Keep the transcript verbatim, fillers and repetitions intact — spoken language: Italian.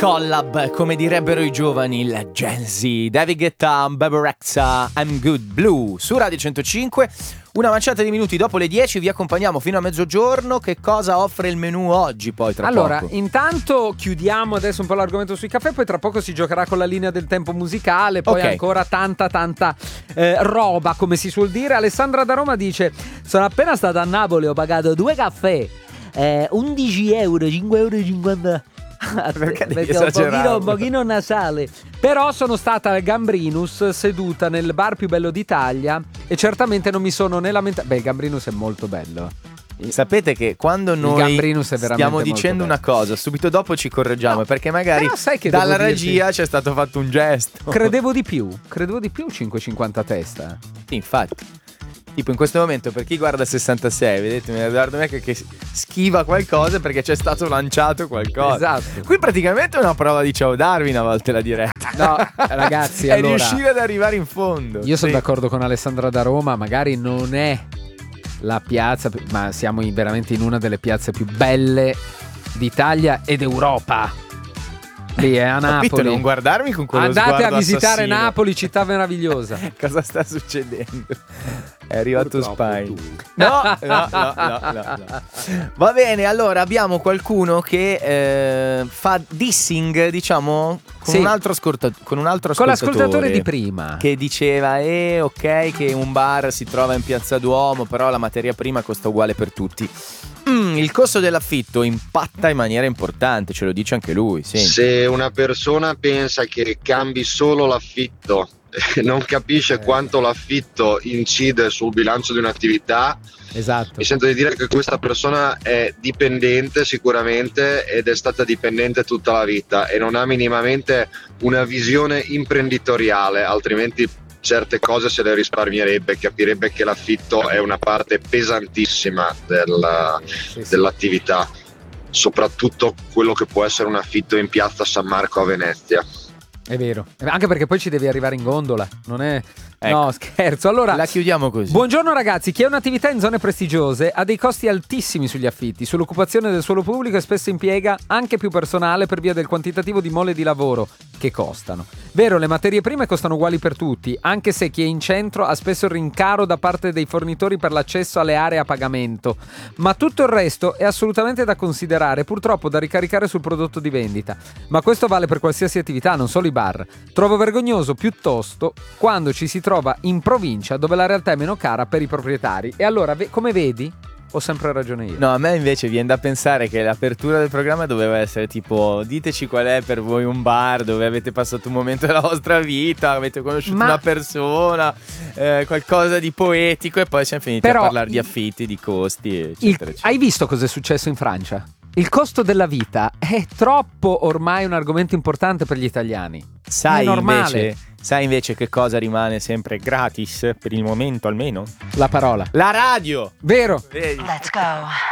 collab, come direbbero i giovani, il Gen Z. David Guetta, Bebe Rexha, I'm Good Blue su Radio centocinque. Una manciata di minuti dopo le dieci vi accompagniamo fino a mezzogiorno. Che cosa offre il menù oggi poi tra allora, poco? intanto chiudiamo adesso un po' l'argomento sui caffè, poi tra poco si giocherà con la linea del tempo musicale, poi okay. ancora tanta tanta eh, roba, come si suol dire. Alessandra da Roma dice: sono appena stata a Napoli, ho pagato due caffè, eh, undici euro, cinque euro e cinquanta. Perché devi Perché un pochino, un esagerare? pochino nasale. Però sono stata al Gambrinus, seduta nel bar più bello d'Italia, e certamente non mi sono né lamentato. Beh, il Gambrinus è molto bello. Sapete che quando noi stiamo dicendo una cosa, subito dopo ci correggiamo, no, perché magari dalla regia c'è stato fatto un gesto. Credevo di più, credevo di più cinque e cinquanta testa. Sì, infatti. Tipo in questo momento, per chi guarda sessantasei, vedete Edoardo Mecca che schiva qualcosa perché c'è stato lanciato qualcosa. Esatto. Qui praticamente è una prova di Ciao Darwin a volte la diretta. No, ragazzi, è allora, riuscire ad arrivare in fondo. Io sono sì. d'accordo con Alessandra da Roma, magari non è la piazza, ma siamo in, veramente in una delle piazze più belle d'Italia ed Europa. Lì è a Napoli. Capito, non guardarmi con quello Andate sguardo a visitare assassino. Napoli, città meravigliosa. Cosa sta succedendo? È arrivato Purtroppo Spine. tu. No, no, no, no, no, no. Va bene, allora abbiamo qualcuno che eh, fa dissing, diciamo, con sì. un altro ascolta- con un altro con ascoltatore. l'ascoltatore di prima. Che diceva, eh, ok, che un bar si trova in Piazza Duomo, però la materia prima costa uguale per tutti. Mm, il costo dell'affitto impatta in maniera importante, ce lo dice anche lui. Senti. Se una persona pensa che cambi solo l'affitto, non capisce quanto l'affitto incide sul bilancio di un'attività, esatto. mi sento di dire che questa persona è dipendente sicuramente ed è stata dipendente tutta la vita e non ha minimamente una visione imprenditoriale, altrimenti certe cose se le risparmierebbe, capirebbe che l'affitto è una parte pesantissima del, sì, sì. dell'attività, soprattutto quello che può essere un affitto in piazza San Marco a Venezia. È vero, anche perché poi ci devi arrivare in gondola, non è... Ecco. No, scherzo. Allora, la chiudiamo così. Buongiorno ragazzi, chi ha un'attività in zone prestigiose ha dei costi altissimi sugli affitti, sull'occupazione del suolo pubblico e spesso impiega anche più personale per via del quantitativo di mole di lavoro che costano. Vero, le materie prime costano uguali per tutti, anche se chi è in centro ha spesso il rincaro da parte dei fornitori per l'accesso alle aree a pagamento, ma tutto il resto è assolutamente da considerare, purtroppo da ricaricare sul prodotto di vendita. Ma questo vale per qualsiasi attività, non solo i bar. Trovo vergognoso piuttosto quando ci si trova in provincia dove la realtà è meno cara per i proprietari. E allora, come vedi, ho sempre ragione io. No, a me invece viene da pensare che l'apertura del programma doveva essere tipo: diteci qual è per voi un bar dove avete passato un momento della vostra vita, avete conosciuto Ma... una persona, eh, qualcosa di poetico, e poi siamo finiti Però, a parlare di affitti, di costi, eccetera, il... eccetera. Hai visto cosa è successo in Francia? Il costo della vita è troppo ormai un argomento importante per gli italiani. Sai è normale. invece, sai invece che cosa rimane sempre gratis, per il momento almeno? La parola. La radio! Vero? Vedi? Let's go.